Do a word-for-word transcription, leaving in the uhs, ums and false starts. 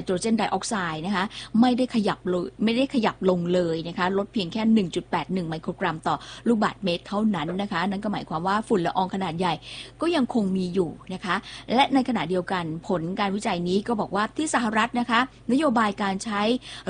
โตรเจนไดออกไซด์นะคะไม่ได้ขยับเลยไม่ได้ขยับลงเลยนะคะลดเพียงแค่ หนึ่งจุดแปดหนึ่ง ไมโครกรัมต่อลูกบาศก์เมตรเท่านั้นนะคะนั่นก็หมายความว่าฝุ่นละอองขนาดใหญ่ก็ยังคงมีอยู่นะคะและในขณะเดียวกันผลการวิจัยนี้ก็บอกว่าที่สหรัฐนะคะนโยบายการใช้